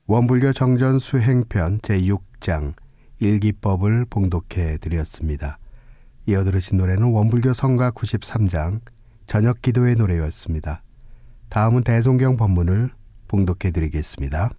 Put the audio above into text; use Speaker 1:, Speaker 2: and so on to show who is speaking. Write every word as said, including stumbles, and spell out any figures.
Speaker 1: 원불교 정전 수행편 제육 장 일기법을 봉독해 드렸습니다. 이어 들으신 노래는 원불교 성가 구십삼 장 저녁 기도의 노래였습니다. 다음은 대종경 법문을 봉독해 드리겠습니다.